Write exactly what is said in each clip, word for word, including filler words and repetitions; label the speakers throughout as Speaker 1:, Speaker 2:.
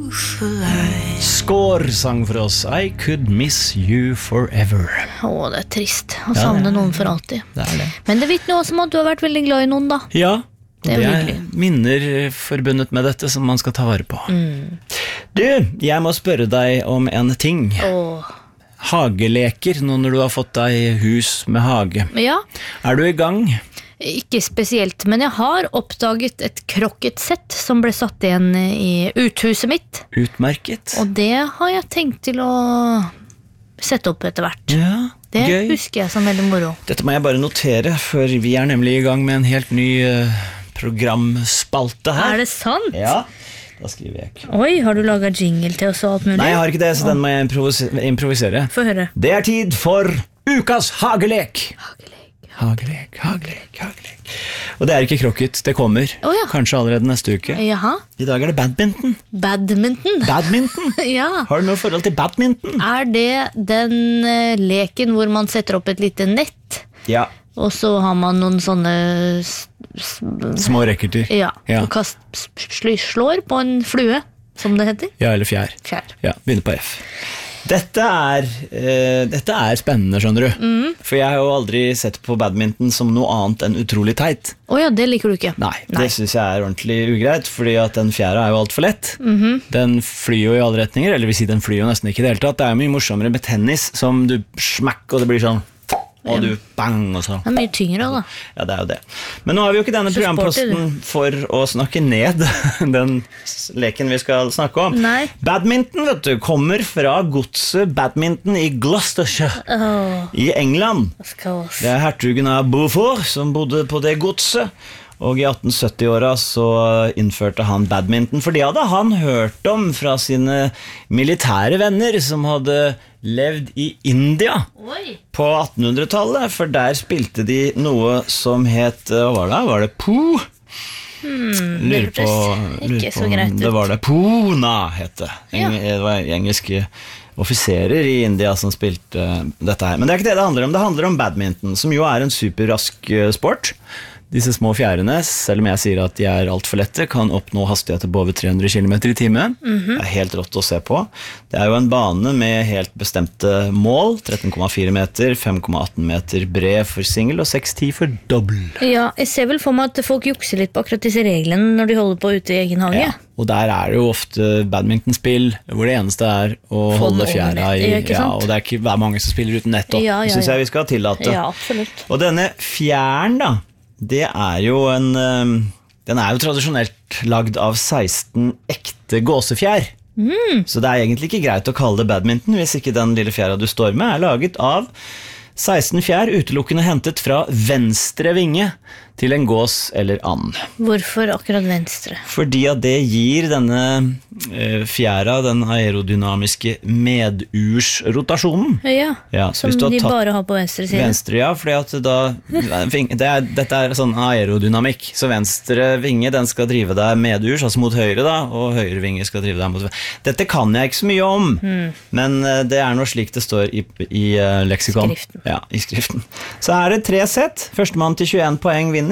Speaker 1: Skår sang for oss I could miss you forever.
Speaker 2: Åh, det er trist å savne ja, noen for alltid.
Speaker 1: Det er det.
Speaker 2: Men det vitner også om at du har vært veldig glad i noen da.
Speaker 1: Ja,
Speaker 2: det er,
Speaker 1: det er minner forbundet med dette som man skal ta vare på.
Speaker 2: Mm.
Speaker 1: Du, jeg må spørre deg om en ting.
Speaker 2: Åh.
Speaker 1: Hageleker, nå når du har fått deg hus med hage.
Speaker 2: Ja.
Speaker 1: Er du i gang?
Speaker 2: Ikke spesielt, men jeg har oppdaget et krokketsett som ble satt igjen i uthuset mitt.
Speaker 1: Utmerket.
Speaker 2: Og det har jeg tenkt til å sette opp etter hvert.
Speaker 1: Ja,
Speaker 2: det
Speaker 1: gøy.
Speaker 2: Husker jeg som veldig moro.
Speaker 1: Dette må jeg bare notere, for vi er nemlig i gang med en helt ny uh, programspalte her.
Speaker 2: Er det sant?
Speaker 1: Ja, da skriver jeg ikke.
Speaker 2: Oi, har du laget jingle til oss og alt mulig?
Speaker 1: Nei, jeg har ikke det, så den må jeg improvisere. improvisere.
Speaker 2: Få høre.
Speaker 1: Det er tid for ukas hagelek. Hagelek. Hagelek, hagelek, hagelek. Og det er ikke krokket, det kommer.
Speaker 2: Oh, ja.
Speaker 1: Kanskje allerede neste uke.
Speaker 2: Jaha.
Speaker 1: I dag er det badminton.
Speaker 2: Badminton?
Speaker 1: Badminton?
Speaker 2: Ja.
Speaker 1: Har du noe forhold til badminton?
Speaker 2: Er det den uh, leken hvor man setter opp et lite nett?
Speaker 1: Ja.
Speaker 2: Og så har man noen sånne
Speaker 1: små rekkerter.
Speaker 2: Ja, ja. Og kast, slår på en flue, som det heter.
Speaker 1: Ja, eller fjær.
Speaker 2: Fjær.
Speaker 1: Ja, begynner på F. Dette er, uh, dette er spennende, skjønner du.
Speaker 2: Mm.
Speaker 1: For jeg har jo aldri sett på badminton som noe annet enn utrolig teit.
Speaker 2: Åja, oh, det liker du ikke.
Speaker 1: Nei, Nei. Det synes jeg er ordentlig ugreit, fordi at den fjæra er jo alt for lett.
Speaker 2: Mm-hmm.
Speaker 1: Den flyr jo i alle retninger, eller vil si den flyr jo nesten ikke i det hele tatt. Det er mye morsommere med tennis, som du smakker, og det blir sånn, og du bang, og så.
Speaker 2: Det er mye tyngre da.
Speaker 1: Ja, det er jo det. Men nå har vi jo ikke denne så programposten for å snakke ned den leken vi skal snakke om.
Speaker 2: Nei.
Speaker 1: Badminton, vet du, kommer fra godset badminton i Gloucestershire
Speaker 2: oh.
Speaker 1: i England. Det er hertugen av Beaufort som bodde på det godset. Og i atten sytti-åra så innførte han badminton, for det hadde han hørt om fra sine militære venner som hadde levd i India
Speaker 2: Oi.
Speaker 1: På attenhundretallet, for der spilte de noe som het, hva var det? Var det po?
Speaker 2: Hmm, det hørtes ikke så greit ut.
Speaker 1: Det var det Puna, het det.
Speaker 2: Ja.
Speaker 1: Det var engelske offiserer i India som spilte dette her. Men det er ikke det det handler om. Det handler om badminton, som jo er en superrask sport. Disse små fjærene, selv om jeg sier at de er alt for lette, kan oppnå hastigheter på over tre hundre kilometer i timen.
Speaker 2: Mm-hmm.
Speaker 1: Det er helt rått å se på. Det er jo en bane med helt bestemte mål, tretten komma fire meter, fem komma atten meter bred for single og seks komma ti for dobbel.
Speaker 2: Ja, jeg ser vel for meg at folk jukser litt på akkurat disse reglene når de holder på ute i egen hage.
Speaker 1: Ja, og der er det jo ofte badmintonspill, hvor det eneste er å holde fjæra i. Ja, og det er, ikke, det er mange som spiller uten nettopp.
Speaker 2: Ja, ja, ja.
Speaker 1: Det synes jeg vi skal tillate.
Speaker 2: Ja, absolutt.
Speaker 1: Og denne fjæren da, det er jo en den er jo tradisjonelt lagd av seksten ekte gåsefjær.
Speaker 2: Mm.
Speaker 1: Så det er egentlig ikke greit å kalle det badminton hvis ikke den lille fjæra du står med er laget av seksten fjær utelukkende hentet fra venstre vinge til en gås eller and.
Speaker 2: Hvorfor akkurat venstre?
Speaker 1: Fordi at det gir denne eh, fjæra den aerodynamiske medursrotasjonen.
Speaker 2: Ja,
Speaker 1: ja
Speaker 2: som de tatt bare har på venstre side.
Speaker 1: Venstre, ja, fordi at da, det er, dette er sånn aerodynamikk, så venstre vinge den skal drive deg medurs, altså mot høyre da, og høyre vinge skal drive deg mot venstre. Dette kan jeg ikke så mye om, mm. men uh, det er noe slik det står i, i uh, leksikon.
Speaker 2: Skriften.
Speaker 1: Ja, i skriften. Så er det tre sett, førstemann til tjueen poeng vinner.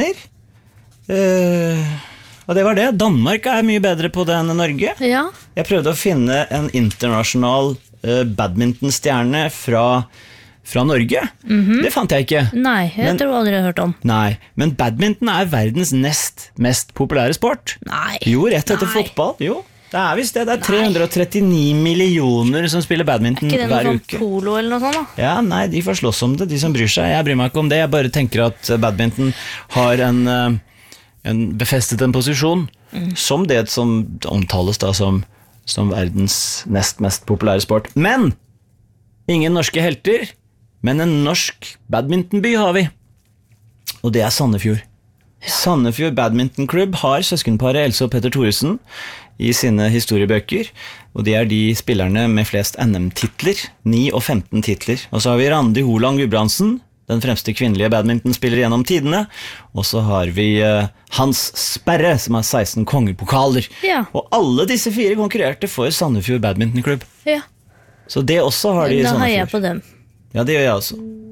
Speaker 1: Uh, og det var det. Danmark er mye bedre på det enn Norge.
Speaker 2: Ja.
Speaker 1: Jeg prøvde å finne en internasjonal uh, badmintonstjerne fra, fra Norge. Mm-hmm. Det fant jeg ikke.
Speaker 2: Nei, jeg men, tror aldri jeg har hørt om.
Speaker 1: Nei, men badminton er verdens nest mest populære sport.
Speaker 2: Nei.
Speaker 1: Jo, rett etter
Speaker 2: nei.
Speaker 1: Fotball. Jo, det er visst det. Det er tre hundre og trettini millioner som spiller badminton hver uke.
Speaker 2: Er ikke det noe sånn polo eller noe sånt da?
Speaker 1: Ja, nei, de får slåss om det, de som bryr seg. Jeg bryr meg ikke om det. Jeg bare tenker at badminton har en, en befestet en posisjon mm. som det som omtales da som, som verdens nest mest populære sport. Men ingen norske helter, men en norsk badmintonby har vi. Og det er Sandefjord. Ja. Sandefjord Badminton Club har søskenparet Else og Petter Thoresen i sine historiebøker, og de er de spillerne med flest N M-titler, ni og femten titler. Og så har vi Randi Holand Gudbrandsen, den fremste kvinnelige badmintonspiller gjennom tidene, og så har vi uh, Hans Sperre, som har seksten kongepokaler.
Speaker 2: Ja.
Speaker 1: Og alle disse fire konkurrerte for Sandefjord Badminton Club.
Speaker 2: Ja.
Speaker 1: Så det også har de i
Speaker 2: da
Speaker 1: Sandefjord.
Speaker 2: Da har jeg på dem.
Speaker 1: Ja, det gjør jeg også.